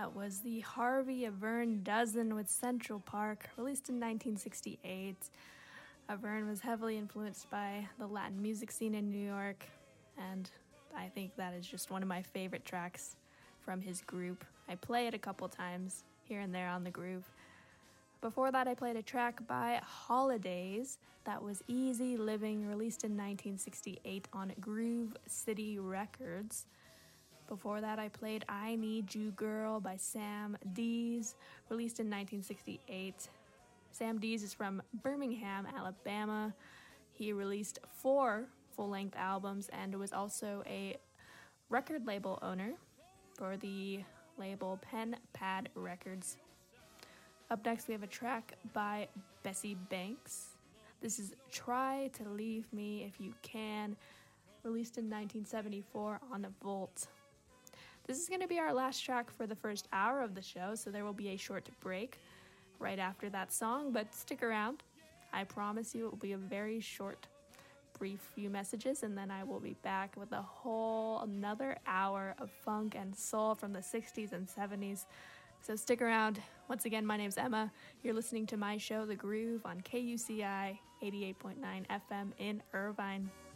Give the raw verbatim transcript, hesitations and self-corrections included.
That was the Harvey Avern Dozen with Central Park, released in nineteen sixty-eight. Avern was heavily influenced by the Latin music scene in New York, and I think that is just one of my favorite tracks from his group. I play it a couple times here and there on the Groove. Before that, I played a track by Holidays. That was Easy Living, released in nineteen sixty-eight on Groove City Records. Before that, I played I Need You Girl by Sam Dees, released in nineteen sixty-eight. Sam Dees is from Birmingham, Alabama. He released four full-length albums and was also a record label owner for the label Pen Pad Records. Up next, we have a track by Bessie Banks. This is Try to Leave Me If You Can, released in nineteen seventy-four on Volt. This is going to be our last track for the first hour of the show, so there will be a short break right after that song, but stick around. I promise you it will be a very short, brief few messages, and then I will be back with a whole another hour of funk and soul from the sixties and seventies. So stick around. Once again, my name's Emma. You're listening to my show, The Groove, on K U C I eighty-eight point nine F M in Irvine.